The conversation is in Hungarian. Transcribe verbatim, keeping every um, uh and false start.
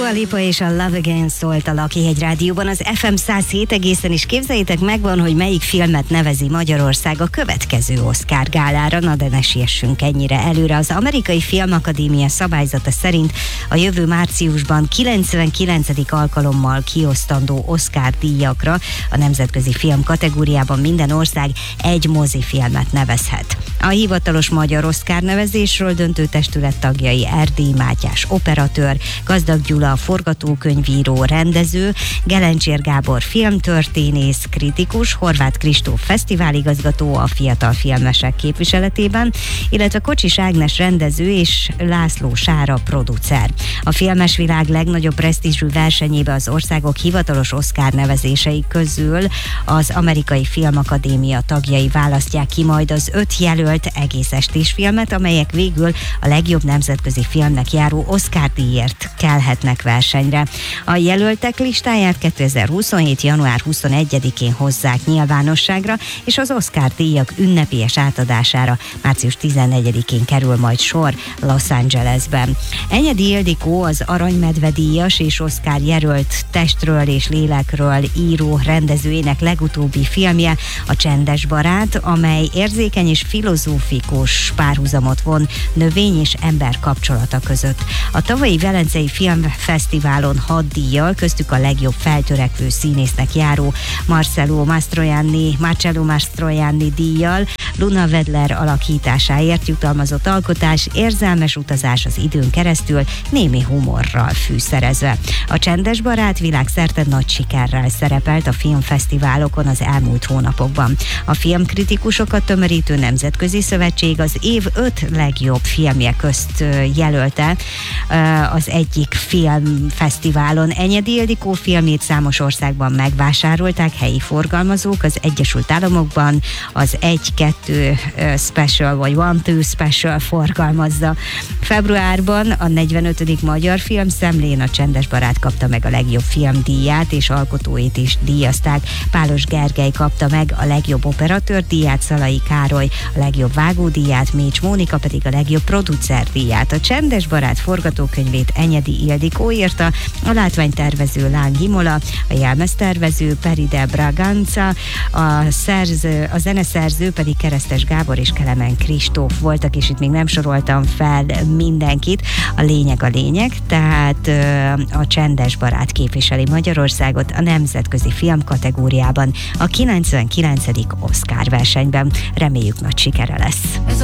Dua Lipa és a Love Again szólt a Lakihegy Rádióban, az ef em száz hét egészen, is képzeljétek megvan, hogy melyik filmet nevezi Magyarország a következő Oscar gálára. Na de ne siessünk ennyire előre. Az Amerikai Filmakadémia szabályzata szerint a jövő márciusban kilencvenkilencedik alkalommal kiosztandó Oscar díjakra a nemzetközi film kategóriában minden ország egy mozifilmet nevezhet. A hivatalos magyar Oscar nevezésről döntő testület tagjai Erdély Mátyás operatőr, Gazdag Gyula forgatókönyvíró, rendező, Gelencsér Gábor filmtörténész, kritikus, Horváth Kristóf fesztiváligazgató a fiatal filmesek képviseletében, illetve Kocsis Ágnes rendező és László Sára producer. A filmes világ legnagyobb presztízsű versenyébe az országok hivatalos Oscar nevezései közül az Amerikai Filmakadémia tagjai választják ki majd az öt jelölt egész estés filmet, amelyek végül a legjobb nemzetközi filmnek járó Oscar díjért kelhetnek versenyre. A jelöltek listáját kétezer-huszonhét. január huszonegyedikén hozzák nyilvánosságra, és az Oscar díjak ünnepélyes átadására március tizennegyedikén kerül majd sor Los Angelesben. Enyedi Ildikó az Aranymedve díjas és Oscar jelölt Testről és lélekről író rendezőjének legutóbbi filmje a Csendes barát, amely érzékeny és filozófikus párhuzamot von növény és ember kapcsolata között. A tavalyi Velencei Filmfesztiválon hat díjjal, köztük a legjobb feltörekvő színésznek járó Marcello Mastroianni, Marcello Mastroianni díjjal Luna Wedler alakításáért jutalmazott alkotás, érzelmes utazás az időn keresztül, némi humorral fűszerezve. A Csendes barát világszerte nagy sikerrel szerepelt a filmfesztiválokon az elmúlt hónapokban. A filmkritikusokat tömörítő nemzetközi szövetség az év öt legjobb filmje közt jelölte az egyik filmfesztiválon. Enyedi Ildikó filmét számos országban megvásárolták helyi forgalmazók, az Egyesült Államokban az egy kettő Special vagy one two Special forgalmazza. Februárban a negyvenötödik Magyar Filmszemlén a Csendes barát kapta meg a legjobb filmdíját, és alkotóit is díjazták. Pálos Gergely kapta meg a legjobb operatőr díját, Szalai Károly a legjobb vágódíját, Mécs Mónika pedig a legjobb producer díját. A Csendes barát forgatókönyvét Enyedi Ildikó írta, a látványtervező Láng Imola, a jelmeztervező Peride Braganza, a, szerző, a zeneszerző pedig Keresztes Gábor és Kelemen Kristóf voltak, és itt még nem soroltam fel mindenkit. A lényeg a lényeg, tehát a Csendes barát képviseli Magyarországot a nemzetközi film kategóriában a kilencvenkilencedik Oscar versenyben. Reméljük nagy sikere lesz.